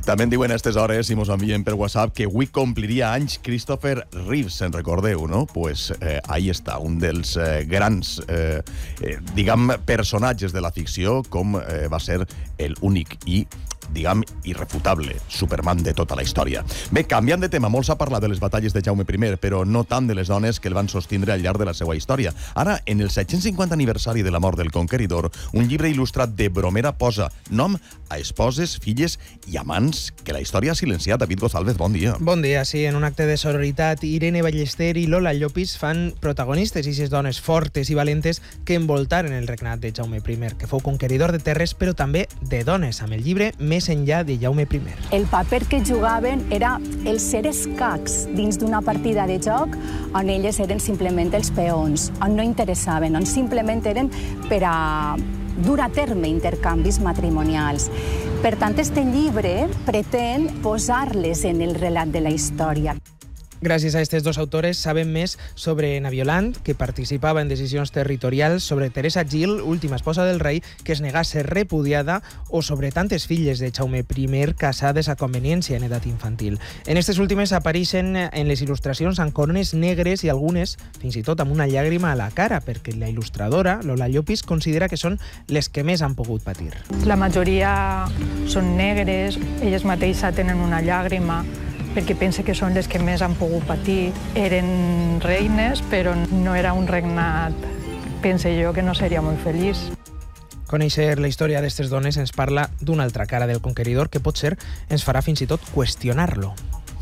També en diuen a aquestes hores, i mos envien per WhatsApp, que avui compliria anys Christopher Reeve, se'n recordeu, no? Pues ahí està, un dels grans, personatges de la ficció, com va ser l'únic i irrefutable Superman de tota la història. Bé, canviant de tema, molt s'ha parlat de les batalles de Jaume I, però no tant de les dones que el van sostindre al llarg de la seva història. Ara, en el 750 aniversari de la mort del Conqueridor, un llibre il·lustrat de Bromera posa nom a esposes, filles i amants que la història ha silenciat. David González, bon dia. Bon dia, sí. En un acte de sororitat, Irene Ballester i Lola Llopis fan protagonistes i dones fortes i valentes que envoltaren el regnat de Jaume I, que fou conqueridor de terres, però també de dones, amb el llibre Més enllà de Jaume I. El paper que jugaven era el ser escacs dins d'una partida de joc on elles eren simplement els peons, on no interessaven, on simplement eren per a dur a terme intercanvis matrimonials. Per tant, este llibre pretén posar-les en el relat de la història. Gràcies a aquestes dos autores sabem més sobre Naviolant, que participava en decisions territorials, sobre Teresa Gil, última esposa del rei, que es negà a ser repudiada, o sobre tantes filles de Jaume I casades a conveniència en edat infantil. En aquestes últimes apareixen en les il·lustracions amb corones negres i algunes fins i tot amb una llàgrima a la cara, perquè la il·lustradora, Lola Llopis, considera que són les que més han pogut patir. La majoria són negres, elles mateixes tenen una llàgrima, perquè pensa que són les que més han pogut patir. Eren reines, però no era un regnat, pense jo, que no seria molt feliç. Conèixer la història d'aquestes dones ens parla d'una altra cara del conqueridor que potser ens farà fins i tot qüestionar-lo.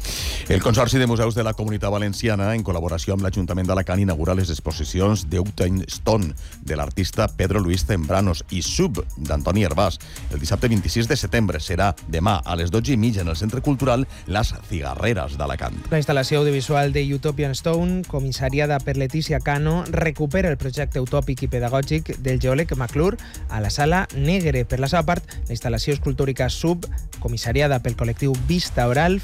El Consorci de Museus de la Comunitat Valenciana, en col·laboració amb l'Ajuntament d'Alacant, inaugura les exposicions d'Eutain Stone, de l'artista Pedro Luis Zembranos, i Sub, d'Antoni Hervàs. El dissabte 26 de setembre serà demà a les 12:30 en el Centre Cultural Las Cigarreras d'Alacant. La instal·lació audiovisual de Utopian Stone, comissariada per Letícia Cano, recupera el projecte utòpic i pedagògic del geòleg McClure a la Sala Negre. Per la seva part, la instal·lació escultòrica Sub, comissariada pel col·lectiu Vista Oral,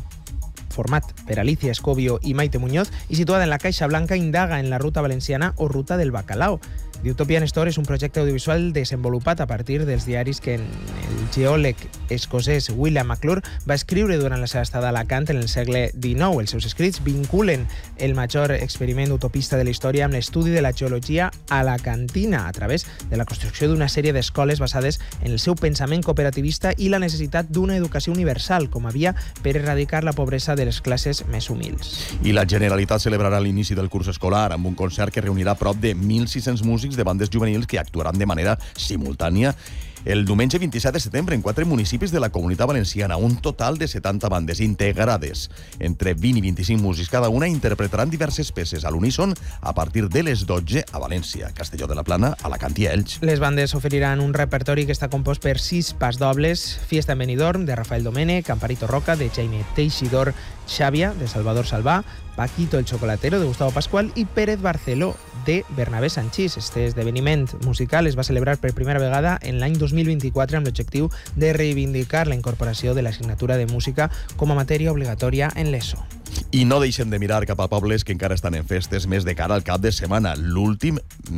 format per Alicia Escobio i Maite Muñoz i situada en la Caixa Blanca, indaga en la ruta valenciana o ruta del bacalao. The Utopian Store és un projecte audiovisual desenvolupat a partir dels diaris que el geòleg escocès William McClure va escriure durant la seva estada a Alacant en el segle XIX. Els seus escrits vinculen el major experiment utopista de la història amb l'estudi de la geologia alacantina a través de la construcció d'una sèrie d'escoles basades en el seu pensament cooperativista i la necessitat d'una educació universal com a via per erradicar la pobresa de les classes més humils. I la Generalitat celebrarà l'inici del curs escolar amb un concert que reunirà prop de 1.600 músics de bandes juvenils que actuaran de manera simultània el diumenge 27 de setembre en 4 municipis de la Comunitat Valenciana. Un total de 70 bandes integrades. Entre 20 i 25 músics cada una interpretaran diverses peces a l'uníson a partir de les 12 a València, Castelló de la Plana, Alacant i Elx. Les bandes oferiran un repertori que està compost per 6 pasdobles: Fiesta en Benidorm, de Rafael Domènech, Camparito Roca, de Jaime Teixidor Xàbia, de Salvador Salvà, Paquito el Chocolatero, de Gustavo Pascual, i Pérez Barceló, de Bernabé Sanchís. Este esdeveniment musical es va celebrar per primera vegada en l'any 2024 amb l'objectiu de reivindicar la incorporació de l'assignatura de música com a matèria obligatòria en l'ESO. I no deixem de mirar cap a pobles que encara estan en festes més de cara al cap de setmana, l'últim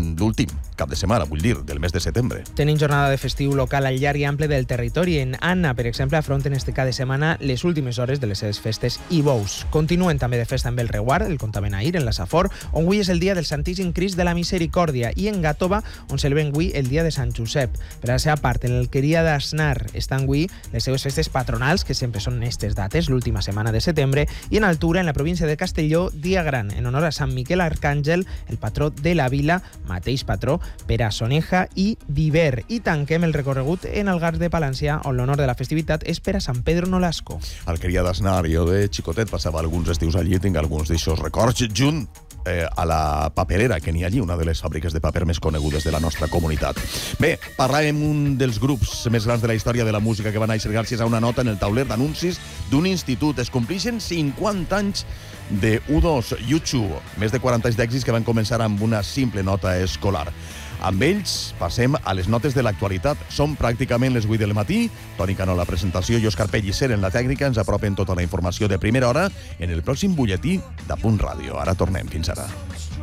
cap de setmana, vull dir, del mes de setembre. Tenim jornada de festiu local al llarg i ample del territori. En Anna, per exemple, afronten este cap de setmana les últimes hores de les seves festes i bous. Continuen també de festa amb el Reguard, el Contaminair, en la Safor, on avui és el dia del Santíssim Crist de la Misericòrdia, i en Gàtova, on celebren avui el dia de Sant Josep. Per a la seva part, en l'Alqueria d'Asnar estan avui les seves festes patronals, que sempre són aquestes dates, l'última setmana de setembre, i en Altura, en la província de Castelló, dia gran, en honor a Sant Miquel Arcàngel, el patró de la vila, mateix patró per a Soneja i Viver. I tanquem el recorregut en Algar de Palància, on l'honor de la festivitat és per a Sant Pedro Nolasco. Alqueria d'Asnar, jo de xicotet passava alguns estius allí, tinc alguns d'aixòs records, junt a la paperera que n'hi ha allí, una de les fàbriques de paper més conegudes de la nostra comunitat. Bé, parlàvem un dels grups més grans de la història de la música que va néixer gràcies a una nota en el tauler d'anuncis d'un institut. Es complixen 50 anys de U2, U2, més de 40 anys d'èxits que van començar amb una simple nota escolar. Amb ells passem a les notes de l'actualitat. Són pràcticament les 8 del matí. Toni Cano a la presentació i Òscar Pellicer en la tècnica. Ens apropen tota la informació de primera hora en el pròxim butlletí d'Apunt Ràdio. Ara tornem. Fins ara.